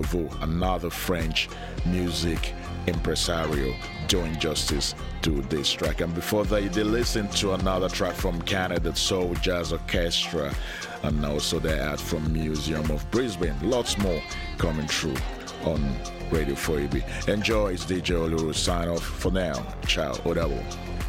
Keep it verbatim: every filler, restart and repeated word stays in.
another French music impresario doing justice to this track. And before that, you did listen to another track from Canada, Soul Jazz Orchestra, and also they had from Museum of Brisbane. Lots more coming through on Radio four A B. Enjoy. It's D J Oluru. Sign off for now. Ciao. Odabo.